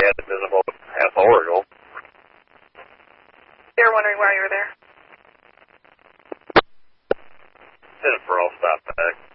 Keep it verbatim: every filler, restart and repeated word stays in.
had it been about half hour ago. They were wondering why you were there. Jennifer, I'll stop back.